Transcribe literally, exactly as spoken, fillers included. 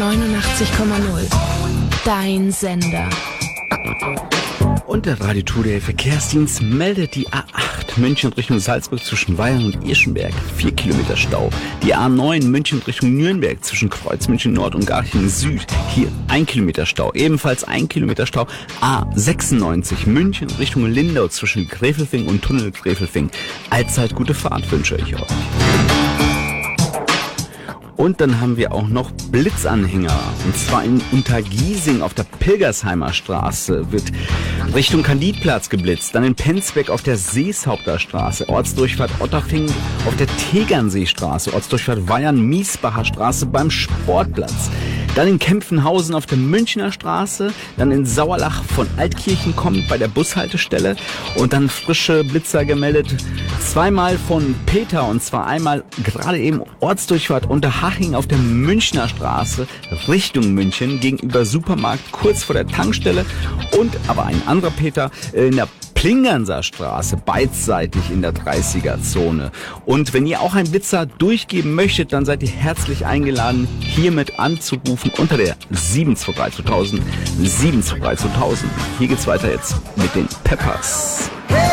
neunundachtzig Komma null. Dein Sender. Und der Radio Today Verkehrsdienst meldet die A acht München Richtung Salzburg zwischen Weyern und Irschenberg vier Kilometer Stau. Die A neun München Richtung Nürnberg zwischen Kreuzmünchen Nord und Garching Süd. Hier ein Kilometer Stau. Ebenfalls ein Kilometer Stau. A sechsundneunzig München Richtung Lindau zwischen Gräfelfing und Tunnel Gräfelfing. Allzeit gute Fahrt wünsche ich euch. Und dann haben wir auch noch Blitzanhänger. Und zwar in Untergiesing auf der Pilgersheimer Straße wird Richtung Kandidplatz geblitzt. Dann in Penzbeck auf der Seeshaupter Straße. Ortsdurchfahrt Otterfing auf der Tegernseestraße. Ortsdurchfahrt Weyern-Miesbacher Straße beim Sportplatz. Dann in Kempfenhausen auf der Münchner Straße. Dann in Sauerlach von Altkirchen kommt bei der Bushaltestelle. Und dann frische Blitzer gemeldet. Zweimal von Peter. Und zwar einmal gerade eben Ortsdurchfahrt Unterhaching auf der Münchner Straße Richtung München gegenüber Supermarkt kurz vor der Tankstelle. Und aber ein anderer Peter in der Plingernser Straße, beidseitig in der dreißiger Zone. Und wenn ihr auch einen Blitzer durchgeben möchtet, dann seid ihr herzlich eingeladen, hiermit anzurufen unter der sieben zwei drei zweitausend, sieben zwei drei zweitausend. Hier geht's weiter jetzt mit den Peppers.